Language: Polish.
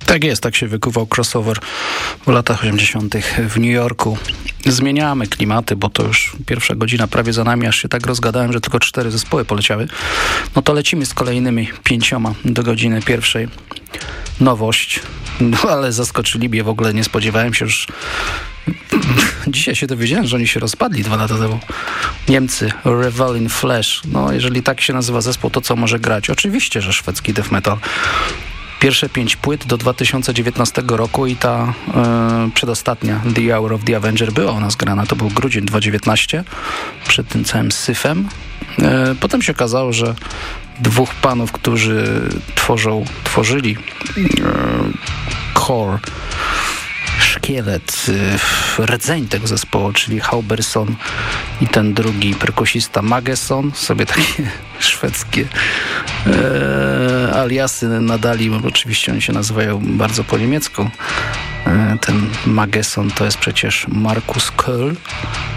Tak jest, tak się wykuwał crossover w latach 80. w New Yorku. Zmieniamy klimaty, bo to już pierwsza godzina prawie za nami, aż się tak rozgadałem, że tylko 4 zespoły poleciały. No to lecimy z kolejnymi 5 do godziny pierwszej. Nowość, no ale zaskoczyli mnie, w ogóle nie spodziewałem się już. Dzisiaj się dowiedziałem, że oni się rozpadli 2 lata temu. Niemcy, Revel in Flesh. No jeżeli tak się nazywa zespół, to co może grać? Oczywiście, że szwedzki death metal. Pierwsze 5 płyt do 2019 roku i ta przedostatnia, The Hour of the Avenger, była u nas grana. To był grudzień 2019, przed tym całym syfem. Potem się okazało, że 2 panów, którzy tworzyli core, szkielet, rdzeń tego zespołu, czyli Hauberson i ten drugi perkusista Magesson, sobie takie szwedzkie aliasy nadali, bo oczywiście oni się nazywają bardzo po niemiecku. Ten Magesson to jest przecież Markus Köhl,